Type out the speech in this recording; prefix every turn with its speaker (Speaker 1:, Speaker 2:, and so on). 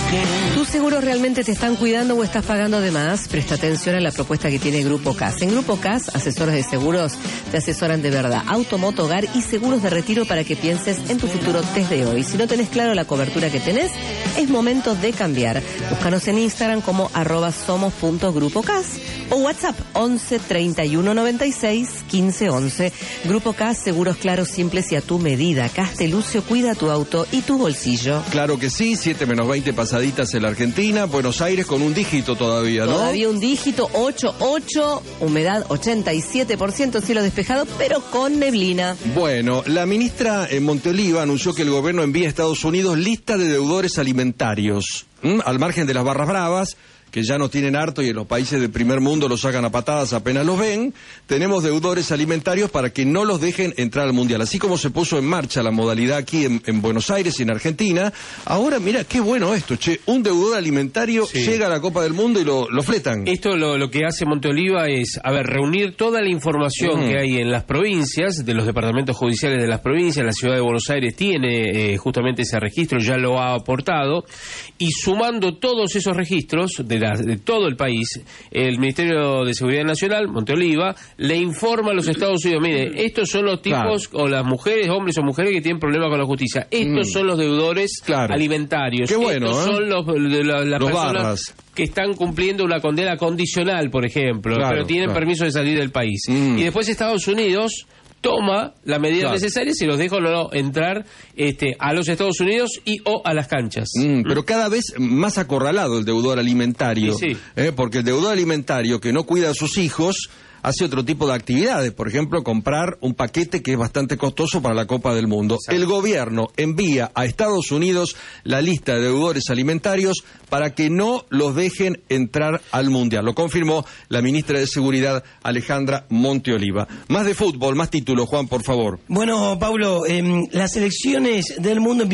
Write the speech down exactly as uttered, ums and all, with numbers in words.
Speaker 1: ¿Tus seguros realmente te están cuidando o estás pagando de más? Presta atención a la propuesta que tiene Grupo C A S. En Grupo C A S, asesores de seguros te asesoran de verdad. Auto, moto, hogar y seguros de retiro para que pienses en tu futuro desde hoy. Si no tenés claro la cobertura que tenés, es momento de cambiar. Búscanos en Instagram como arroba somos punto grupo cas o WhatsApp once treinta y uno noventa y seis quince once. Grupo C A S, seguros claros, simples y a tu medida. Castelucio cuida tu auto y tu bolsillo.
Speaker 2: Claro que sí, siete menos veinte pasaditas en la Argentina. Buenos Aires con un dígito todavía, ¿no?
Speaker 1: Todavía un dígito, ocho ocho, humedad ochenta y siete por ciento, cielo despejado, pero con neblina.
Speaker 2: Bueno, la ministra en Monteoliva anunció que el gobierno envía a Estados Unidos lista de deudores alimentarios. ¿Mm? Al margen de las barras bravas, que ya nos tienen harto y en los países del primer mundo los sacan a patadas apenas los ven, tenemos deudores alimentarios para que no los dejen entrar al Mundial. Así como se puso en marcha la modalidad aquí en, en Buenos Aires y en Argentina, ahora mira qué bueno esto, che, un deudor alimentario sí. llega a la Copa del Mundo y lo, lo fletan.
Speaker 3: Esto lo, lo que hace Monteoliva es, a ver, reunir toda la información mm. que hay en las provincias, de los departamentos judiciales de las provincias. La ciudad de Buenos Aires tiene eh, justamente ese registro, ya lo ha aportado, y sumando todos esos registros de De, la, de todo el país, el Ministerio de Seguridad Nacional, Monteoliva, le informa a los Estados Unidos, mire, estos son los tipos, claro. o las mujeres, hombres o mujeres que tienen problemas con la justicia, estos mm. son los deudores claro. alimentarios,
Speaker 2: Qué bueno,
Speaker 3: estos
Speaker 2: ¿eh?
Speaker 3: son los, de la, las
Speaker 2: los
Speaker 3: personas
Speaker 2: barras.
Speaker 3: que están cumpliendo una condena condicional, por ejemplo, claro, pero tienen claro. permiso de salir del país. Mm. Y después Estados Unidos toma la medida claro. necesaria y los deja o no entrar este, a los Estados Unidos y o a las canchas.
Speaker 2: Mm, pero cada vez más acorralado el deudor alimentario,
Speaker 3: sí, sí.
Speaker 2: ¿eh? Porque el deudor alimentario que no cuida a sus hijos hace otro tipo de actividades, por ejemplo, comprar un paquete que es bastante costoso para la Copa del Mundo. Exacto. El gobierno envía a Estados Unidos la lista de deudores alimentarios para que no los dejen entrar al Mundial. Lo confirmó la ministra de Seguridad, Alejandra Monteoliva. Más de fútbol, más títulos, Juan, por favor.
Speaker 4: Bueno, Paulo, eh, las elecciones del mundo